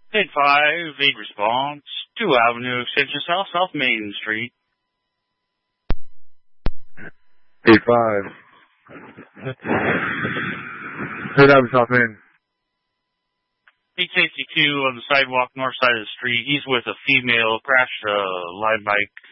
8-5, 8 response, 2 Avenue, Extension South, South Main Street. 8-5. 3rd Avenue, South Main. 862 on the sidewalk, north side of the street. He's with a female, crashed a live bike